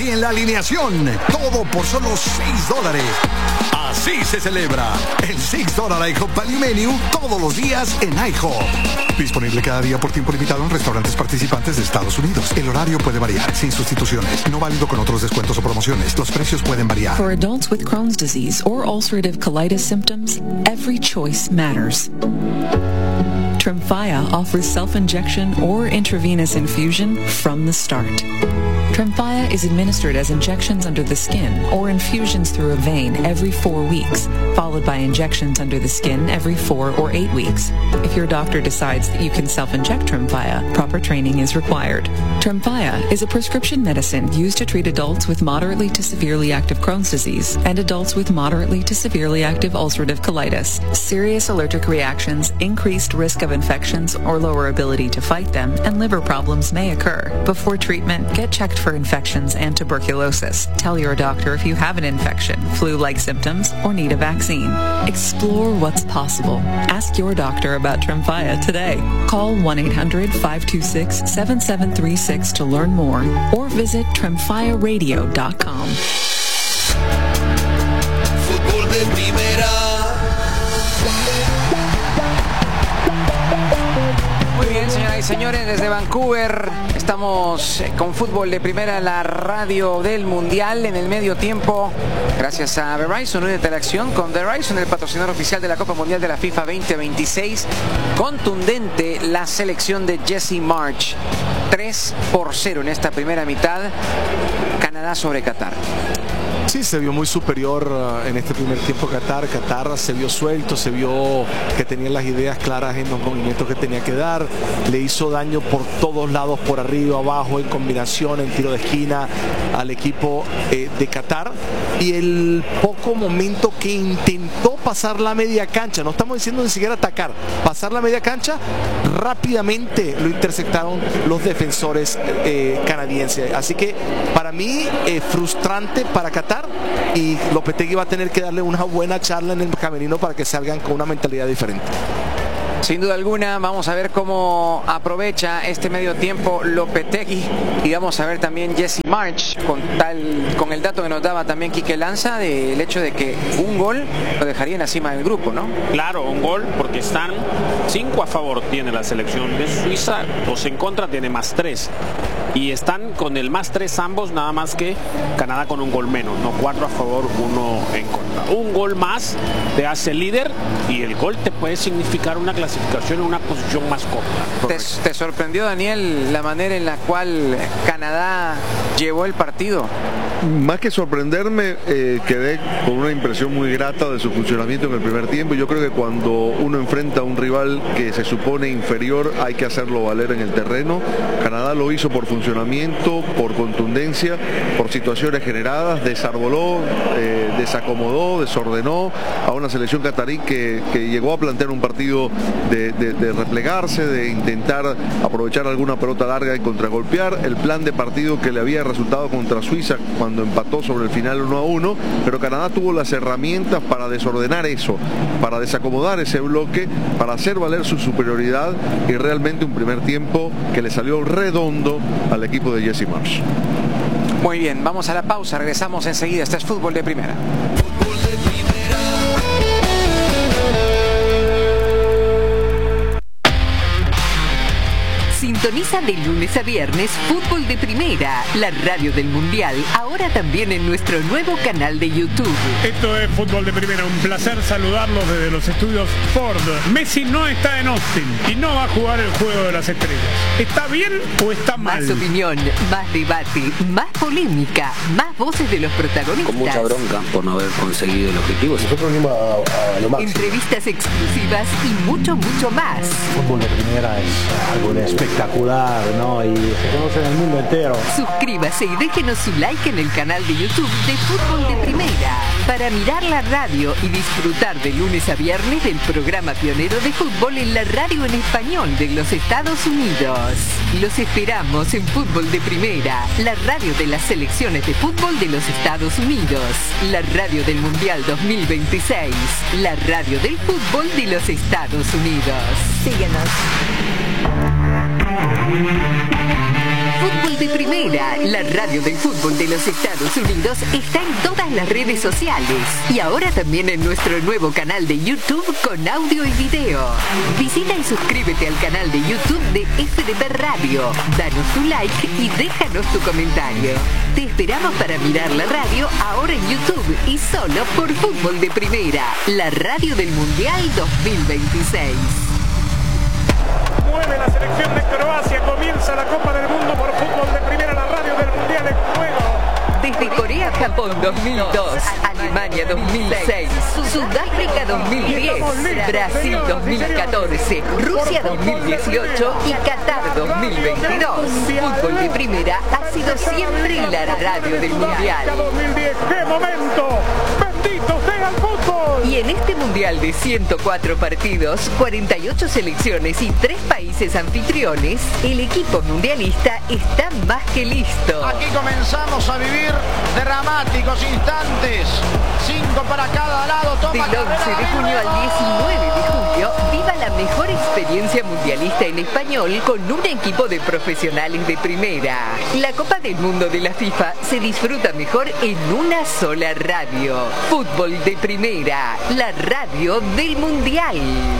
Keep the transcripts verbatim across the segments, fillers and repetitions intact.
Y en la alineación, todo por solo seis dólares. Así se celebra el seis dólar IHOP Value Menu todos los días en IHOP. Disponible cada día por tiempo limitado en restaurantes participantes de Estados Unidos. El horario puede variar, sin sustituciones. No válido con otros descuentos o promociones. Los precios pueden variar. For adults with Crohn's disease or ulcerative colitis symptoms, every choice matters. Tremfya offers self-injection or intravenous infusion from the start. Tremfya is administered as injections under the skin or infusions through a vein every four weeks, followed by injections under the skin every four or eight weeks. If your doctor decides that you can self-inject Tremfya, proper training is required. Tremfya is a prescription medicine used to treat adults with moderately to severely active Crohn's disease and adults with moderately to severely active ulcerative colitis. Serious allergic reactions, increased risk of infections or lower ability to fight them, and liver problems may occur. Before treatment, get checked for infections and tuberculosis. Tell your doctor if you have an infection, flu-like symptoms, or need a vaccine. Explore what's possible. Ask your doctor about Tremfya today. Call one eight hundred five two six seven seven three six to learn more or visit tremfya radio dot com. Fútbol de primera. Muy bien, señoras y señores, desde Vancouver estamos con Fútbol de Primera, la radio del Mundial en el medio tiempo. Gracias a Verizon, únete a la acción con Verizon, el patrocinador oficial de la Copa Mundial de la FIFA veinte veintiséis. Contundente la selección de Jesse Marsch. tres por cero en esta primera mitad. Canadá sobre Qatar. Sí, se vio muy superior uh, en este primer tiempo Qatar. Qatar se vio suelto, se vio que tenía las ideas claras en los movimientos que tenía que dar. Le hizo daño por todos lados, por arriba, abajo, en combinación, en tiro de esquina al equipo eh, de Qatar. Y el poco momento que intentó pasar la media cancha, no estamos diciendo ni siquiera atacar, pasar la media cancha, rápidamente lo interceptaron los defensores eh, canadienses. Así que para mí, eh, frustrante para Qatar. Y Lopetegui va a tener que darle una buena charla en el camerino para que salgan con una mentalidad diferente. Sin duda alguna, vamos a ver cómo aprovecha este medio tiempo Lopetegui y vamos a ver también Jesse Marsch con tal con el dato que nos daba también Quique Lanza del hecho de que un gol lo dejaría en la cima del grupo, ¿no? Claro, un gol porque están cinco a favor tiene la selección de Suiza, dos en contra, tiene más tres y están con el más tres ambos, nada más que Canadá con un gol menos, no cuatro a favor, uno en contra. Un gol más te hace líder y el gol te puede significar una clasificación en una posición más cómoda. ¿Te, ¿Te sorprendió, Daniel, la manera en la cual Canadá llevó el partido? Más que sorprenderme, eh, quedé con una impresión muy grata de su funcionamiento en el primer tiempo. Yo creo que cuando uno enfrenta a un rival que se supone inferior, hay que hacerlo valer en el terreno. Canadá lo hizo por funcionamiento, por contundencia, por situaciones generadas, desarboló, eh, desacomodó, desordenó a una selección catarí que, que llegó a plantear un partido de, de, de replegarse, de intentar aprovechar alguna pelota larga y contragolpear. El plan de partido que le había resultado contra Suiza cuando empató sobre el final uno a uno, pero Canadá tuvo las herramientas para desordenar eso, para desacomodar ese bloque, para hacer valer su superioridad y realmente un primer tiempo que le salió redondo al equipo de Jesse Marsch. Muy bien, vamos a la pausa, regresamos enseguida. Este es Fútbol de Primera. Fútbol de primera. Sintoniza de lunes a viernes Fútbol de Primera, la radio del Mundial, ahora también en nuestro nuevo canal de YouTube. Esto es Fútbol de Primera, un placer saludarlos desde los estudios Ford. Messi no está en Austin y no va a jugar el Juego de las Estrellas. ¿Está bien o está mal? Más opinión, más debate, más polémica, más voces de los protagonistas. Con mucha bronca por no haber conseguido el objetivo. Nosotros venimos a, a lo máximo. Entrevistas exclusivas y mucho, mucho más. Fútbol de Primera es algo de espectacular, ¿no? Y se conoce en el mundo entero. Suscríbase y déjenos su like en el canal de YouTube de Fútbol de Primera para mirar la radio y disfrutar de lunes a viernes del programa pionero de fútbol en la radio en español de los Estados Unidos. Los esperamos en Fútbol de Primera, la radio de las selecciones de fútbol de los Estados Unidos, la radio del Mundial dos mil veintiséis, la radio del fútbol de los Estados Unidos. Síguenos. Fútbol de Primera, la radio del fútbol de los Estados Unidos, está en todas las redes sociales y ahora también en nuestro nuevo canal de YouTube con audio y video. Visita y suscríbete al canal de YouTube de F D P Radio, danos tu like y déjanos tu comentario. Te esperamos para mirar la radio ahora en YouTube y solo por Fútbol de Primera, la radio del Mundial dos mil veintiséis. Mueve la selección de Croacia, comienza la Copa del Mundo por Fútbol de Primera, la radio del Mundial en juego. Desde Corea-Japón dos mil dos, Alemania dos mil seis, Sudáfrica dos mil diez, Brasil dos mil catorce, Rusia dos mil dieciocho y Qatar dos mil veintidós. Fútbol de Primera ha sido siempre la radio del Mundial. dos mil diez, ¡qué momento! ¡Bendito sea el fútbol! Y en este Mundial de ciento cuatro partidos, cuarenta y ocho selecciones y tres países anfitriones, el equipo mundialista está más que listo. Aquí comenzamos a vivir dramáticos instantes. Cinco para cada lado. Toma Del once de junio al diecinueve de julio, viva la mejor experiencia mundialista en español con un equipo de profesionales de primera. La Copa del Mundo de la FIFA se disfruta mejor en una sola radio. Fútbol de Primera, la radio del Mundial.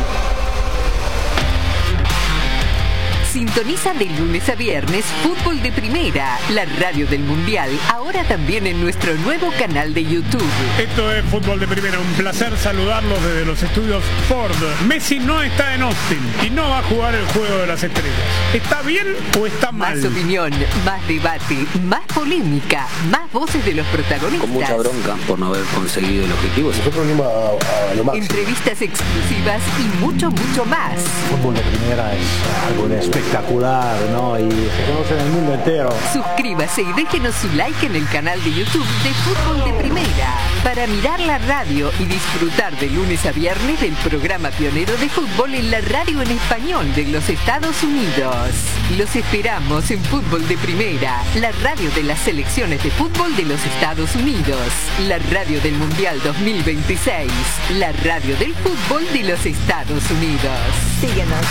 Sintoniza de lunes a viernes Fútbol de Primera, la radio del Mundial, ahora también en nuestro nuevo canal de YouTube. Esto es Fútbol de Primera, un placer saludarlos desde los estudios Ford. Messi no está en Austin y no va a jugar el Juego de las Estrellas. ¿Está bien o está mal? Más opinión, más debate, más polémica, más voces de los protagonistas. Con mucha bronca por no haber conseguido el objetivo. Nosotros venimos a, a lo máximo. Entrevistas exclusivas y mucho, mucho más. Fútbol de Primera es algo de espectacular, ¿no? Y se conoce en el mundo entero. Suscríbase y déjenos su like en el canal de YouTube de Fútbol de Primera para mirar la radio y disfrutar de lunes a viernes del programa pionero de fútbol en la radio en español de los Estados Unidos. Los esperamos en Fútbol de Primera, la radio de las selecciones de fútbol de los Estados Unidos, la radio del Mundial dos mil veintiséis, la radio del fútbol de los Estados Unidos. Síguenos.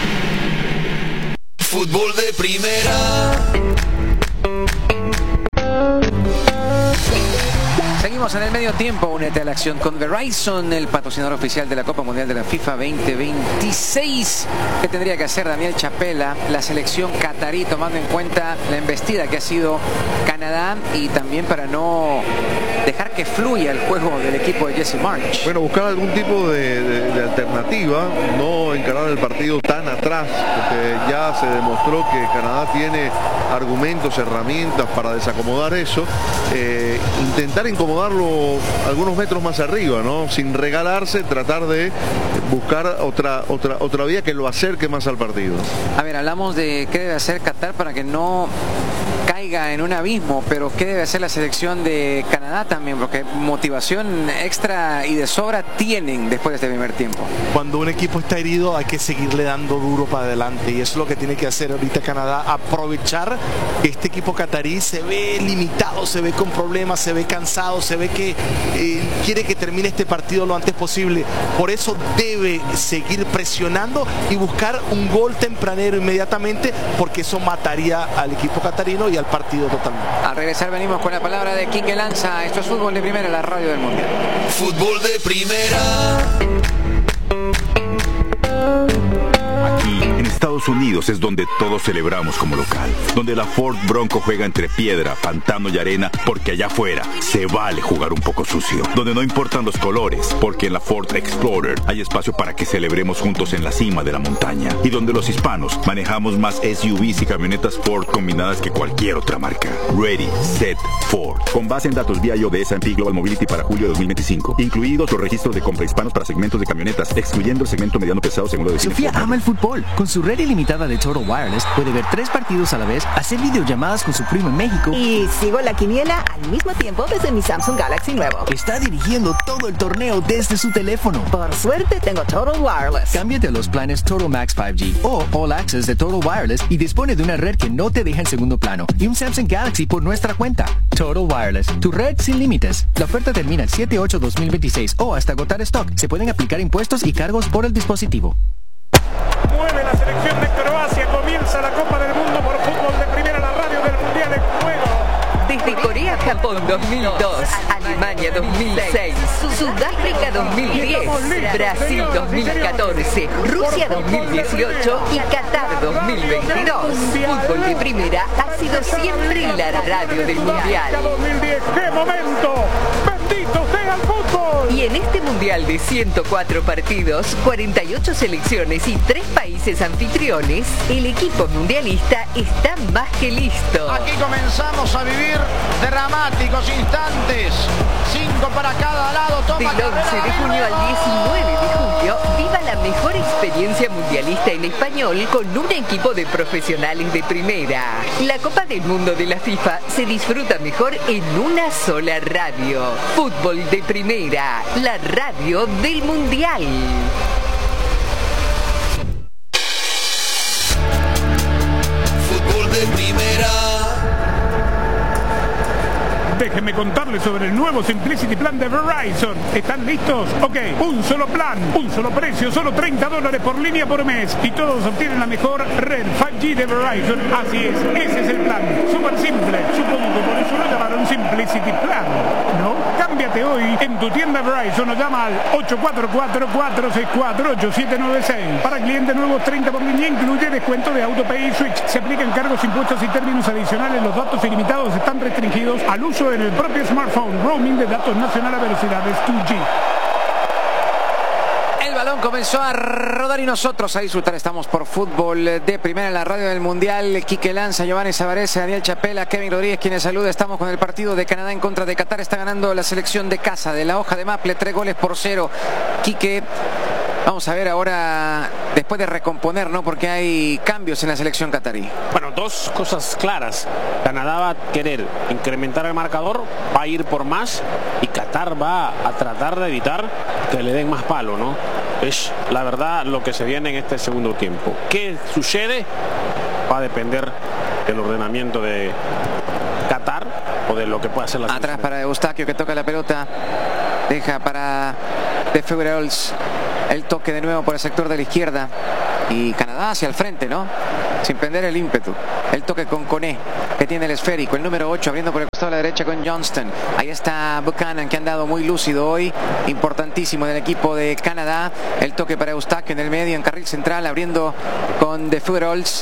Fútbol de Primera. Seguimos en el medio tiempo, únete a la acción con Verizon, el patrocinador oficial de la Copa Mundial de la FIFA veinte veintiséis. ¿Qué tendría que hacer Daniel Chapela, la selección catarí, tomando en cuenta la embestida que ha sido Canadá y también para no dejar que fluya el juego del equipo de Jesse Marsch? Bueno, buscar algún tipo de, de, de alternativa, no encarar el partido tan atrás, porque ya se demostró que Canadá tiene argumentos, herramientas para desacomodar eso. Eh, intentar incomodarlo algunos metros más arriba, ¿no? Sin regalarse, tratar de buscar otra, otra, otra vía que lo acerque más al partido. A ver, hablamos de qué debe hacer Qatar para que no caiga en un abismo, pero qué debe hacer la selección de Canadá también, porque motivación extra y de sobra tienen después de este primer tiempo. Cuando un equipo está herido hay que seguirle dando duro para adelante y eso es lo que tiene que hacer ahorita Canadá, aprovechar que este equipo catarí se ve limitado, se ve con problemas, se ve cansado, se ve que eh, quiere que termine este partido lo antes posible. Por eso debe seguir presionando y buscar un gol tempranero inmediatamente, porque eso mataría al equipo catarino y al partido totalmente. Al regresar venimos con la palabra de Quique Lanza. Esto es Fútbol de Primera, la radio del Mundial. Fútbol de Primera. Aquí, en Estados Unidos, es donde todos celebramos como local. Donde la Ford Bronco juega entre piedra, pantano y arena, porque allá afuera se vale jugar un poco sucio. Donde no importan los colores, porque en la Ford Explorer hay espacio para que celebremos juntos en la cima de la montaña. Y donde los hispanos manejamos más S U Vs y camionetas Ford combinadas que cualquier otra marca. Ready, Set, Ford. Con base en datos V I O de S and P Global Mobility para julio de dos mil veinticinco. Incluidos los registros de compra hispanos para segmentos de camionetas, excluyendo el segmento mediano pesado según lo define Sofía Ford. ama el fútbol. Con su red ilimitada de Total Wireless puede ver tres partidos a la vez, hacer videollamadas con su primo en México y sigo la quiniela al mismo tiempo desde mi Samsung Galaxy nuevo. Está dirigiendo todo el torneo desde su teléfono. Por suerte tengo Total Wireless. Cámbiate a los planes Total Max cinco G o All Access de Total Wireless y dispone de una red que no te deja en segundo plano y un Samsung Galaxy por nuestra cuenta. Total Wireless, tu red sin límites. La oferta termina el siete ocho dos mil veintiséis o hasta agotar stock. Se pueden aplicar impuestos y cargos por el dispositivo. Mueve la selección de Croacia, comienza la Copa del Mundo por Fútbol de Primera, la radio Desde Corea, Japón dos mil dos, Alemania dos mil seis, Sudáfrica dos mil diez, Brasil dos mil catorce, Rusia dos mil dieciocho y Qatar dos mil veintidós. Fútbol de Primera ha sido siempre la radio del Mundial. dos mil diez, ¡qué momento! ¡Bendito sea el fútbol! Y en este Mundial de ciento cuatro partidos, cuarenta y ocho selecciones y tres países anfitriones, el equipo mundialista está más que listo. Aquí comenzamos a vivir dramáticos instantes. Cinco para cada lado. Toma Del once de junio al diecinueve de julio, viva la mejor experiencia mundialista en español con un equipo de profesionales de primera. La Copa del Mundo de la FIFA se disfruta mejor en una sola radio. Fútbol de Primera, la radio del Mundial. Fútbol de Primera. Déjenme contarles sobre el nuevo Simplicity Plan de Verizon. ¿Están listos? Ok, un solo plan, un solo precio, solo treinta dólares por línea por mes. Y todos obtienen la mejor red cinco G de Verizon. Así es, ese es el plan. Súper simple. Supongo que por eso lo llamaron Simplicity Plan, ¿no? Cámbiate hoy en tu tienda Verizon o llama al ocho cuatro cuatro, cuatro seis cuatro, ocho siete nueve seis. Para clientes nuevos, treinta por línea, incluye descuento de AutoPay y Switch. Se aplican cargos, impuestos y términos adicionales. Los datos ilimitados están restringidos al uso en el propio smartphone. Roaming de datos nacional a velocidades dos G. El balón comenzó a rodar y nosotros a disfrutar. Estamos por Fútbol de Primera en la radio del Mundial. Quique Lanza, Giovanni Savarese, Daniel Chapela, Kevin Rodríguez, quienes saluda. Estamos con el partido de Canadá en contra de Qatar. Está ganando la selección de casa de la hoja de Maple, tres goles por cero. Quique, vamos a ver ahora, después de recomponer, ¿no? Porque hay cambios en la selección catarí. Bueno, dos cosas claras. Canadá va a querer incrementar el marcador, va a ir por más, y Qatar va a tratar de evitar que le den más palo, ¿no? Es la verdad lo que se viene en este segundo tiempo. ¿Qué sucede? Va a depender del ordenamiento de Qatar o de lo que pueda hacer la selección. Atrás para Eustaquio, que toca la pelota, deja para De Feuerholz. El toque de nuevo por el sector de la izquierda. Y Canadá hacia el frente, ¿no? Sin perder el ímpetu. El toque con Koné, que tiene el esférico. El número ocho abriendo por el costado de la derecha con Johnston. Ahí está Buchanan, que ha andado muy lúcido hoy. Importantísimo en el equipo de Canadá. El toque para Eustaquio en el medio, en carril central, abriendo con De Feuerholz.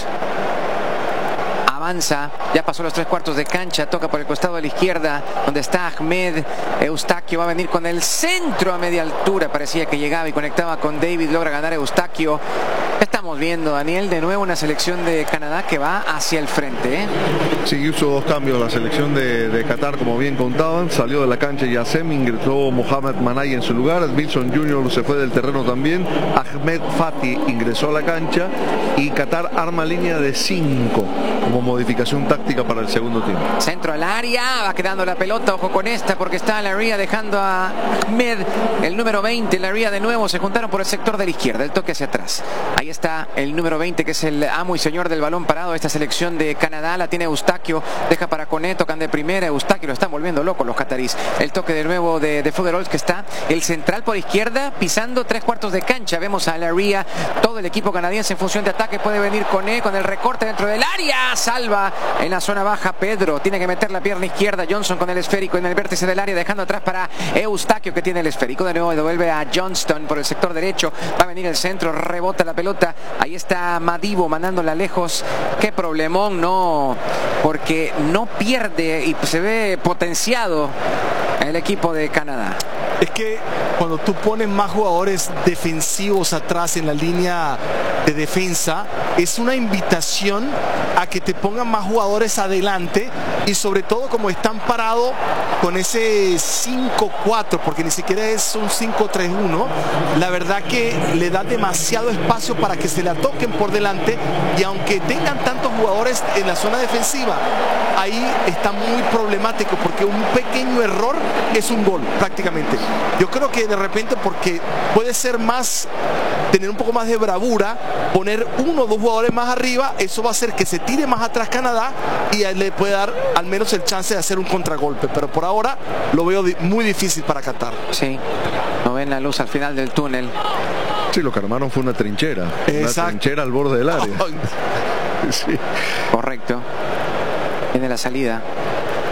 Avanza, ya pasó los tres cuartos de cancha, toca por el costado de la izquierda, donde está Ahmed. Eustaquio va a venir con el centro a media altura, parecía que llegaba y conectaba con David, logra ganar Eustaquio. Estamos viendo, Daniel, de nuevo una selección de Canadá que va hacia el frente, ¿eh? Sí, hizo dos cambios la selección de, de Qatar, como bien contaban. Salió de la cancha Yassem, ingresó Mohamed Manay en su lugar. Wilson junior se fue del terreno también. Ahmed Fati ingresó a la cancha y Qatar arma línea de cinco como modificación táctica para el segundo tiempo. Centro al área, va quedando la pelota, ojo con esta porque está Laria dejando a Ahmed, el número veinte. Laria de nuevo, se juntaron por el sector de la izquierda, el toque hacia atrás. Ahí está el número veinte, que es el amo y señor del balón parado de esta selección de Canadá. La tiene Eustaquio, deja para Koné, tocan de primera. Eustaquio lo están volviendo loco los catarís. El toque de nuevo de, de Feuerholz, que está el central por izquierda pisando tres cuartos de cancha. Vemos a Laria, todo el equipo canadiense en función de ataque. Puede venir Koné con el recorte dentro del área, salva en la zona baja Pedro, tiene que meter la pierna izquierda. Johnson con el esférico en el vértice del área, dejando atrás para Eustaquio, que tiene el esférico. De nuevo devuelve a Johnston por el sector derecho, va a venir el centro, rebota la pelota. Ahí está Madibo mandándola lejos. Qué problemón, no, porque no pierde y se ve potenciado el equipo de Canadá. Es que cuando tú pones más jugadores defensivos atrás en la línea de defensa, es una invitación a que te pongan más jugadores adelante, y sobre todo como están parados con ese cinco cuatro, porque ni siquiera es un cinco tres uno, la verdad que le da demasiado espacio para que se la toquen por delante, y aunque tengan tantos jugadores en la zona defensiva, ahí está muy problemático, porque un pequeño error es un gol prácticamente. Yo creo que de repente, porque puede ser más, tener un poco más de bravura, poner uno o dos jugadores más arriba, eso va a hacer que se tire más atrás Canadá y le puede dar al menos el chance de hacer un contragolpe, pero por ahora lo veo muy difícil para Qatar. Sí, no ven la luz al final del túnel. Sí, lo que armaron fue una trinchera. Exacto. Una trinchera al borde del área. Sí. Correcto. Viene la salida.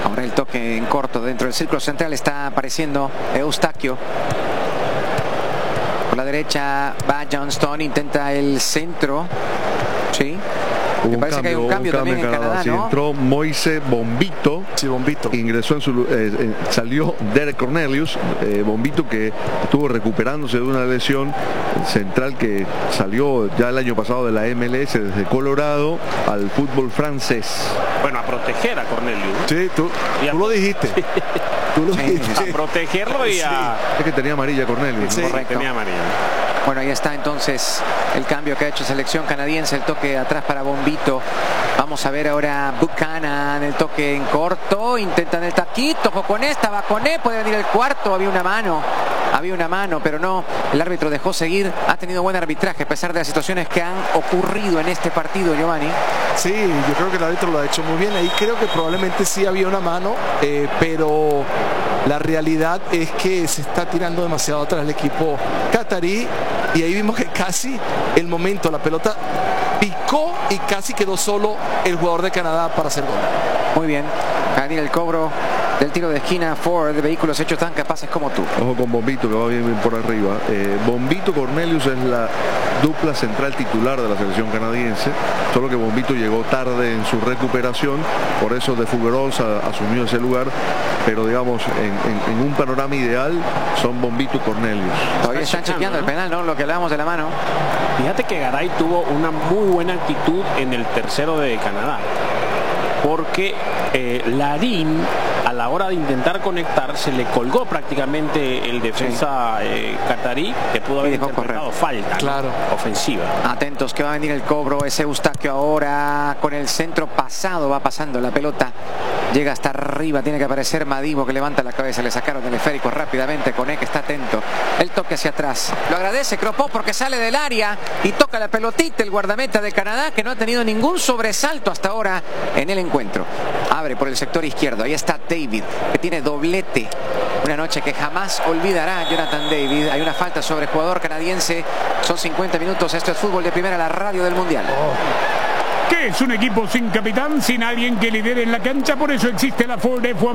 Ahora el toque en corto dentro del círculo central está apareciendo Eustaquio. Por la derecha va Johnston, intenta el centro. Sí. Me parece que hay un cambio, un cambio también en Canadá, sí, ¿no? Entró Moise Bombito, sí, Bombito. Ingresó en su eh, eh, salió Derek Cornelius, eh, Bombito, que estuvo recuperándose de una lesión, central que salió ya el año pasado de la M L S desde Colorado al fútbol francés. Bueno, a proteger a Cornelius. Sí, tú, a... tú lo dijiste. Tú lo sí, dijiste. A protegerlo y a... Sí. Es que tenía amarilla Cornelius. Sí, ¿no? Correcto. Tenía amarilla. Bueno, ahí está entonces el cambio que ha hecho selección canadiense, el toque atrás para Bombito. Vamos a ver ahora Buchanan, el toque en corto, intentan el taquito, ojo con esta, va con él, puede venir el cuarto, había una mano, había una mano, pero no, el árbitro dejó seguir, ha tenido buen arbitraje a pesar de las situaciones que han ocurrido en este partido, Giovanni. Sí, yo creo que el árbitro lo ha hecho muy bien, ahí creo que probablemente sí había una mano, eh, pero la realidad es que se está tirando demasiado atrás el equipo catarí. Y ahí vimos que casi el momento, la pelota picó y casi quedó solo el jugador de Canadá para hacer gol. Muy bien, Daniel, el cobro del tiro de esquina Ford, de vehículos hechos tan capaces como tú. Ojo con Bombito, que va bien, bien por arriba. Eh, Bombito Cornelius es la dupla central titular de la selección canadiense, solo que Bombito llegó tarde en su recuperación, por eso de Figueroa asumió ese lugar, pero digamos, en, en, en un panorama ideal son Bombito y Cornelius. Todavía están chequeando el penal, ¿no? Lo que hablábamos de la mano. Fíjate que Garay tuvo una muy buena actitud en el tercero de Canadá, porque eh, Larín, a la hora de intentar conectar, se le colgó prácticamente el defensa sí. eh, catarí, que pudo haber interpretado falta, claro, ¿no? Ofensiva. Atentos que va a venir el cobro, ese Eustaquio ahora con el centro pasado, va pasando la pelota, llega hasta arriba, tiene que aparecer Madibo, que levanta la cabeza, le sacaron el esférico rápidamente, Coné, que está atento, el toque hacia atrás, lo agradece Cropó porque sale del área y toca la pelotita el guardameta de Canadá, que no ha tenido ningún sobresalto hasta ahora en el encuentro. Abre por el sector izquierdo, ahí está David, que tiene doblete, una noche que jamás olvidará Jonathan David. Hay una falta sobre el jugador canadiense, son cincuenta minutos, esto es Fútbol de Primera, la radio del Mundial. ¿Qué es un equipo sin capitán, sin alguien que lidere en la cancha? Por eso existe la Ford F uno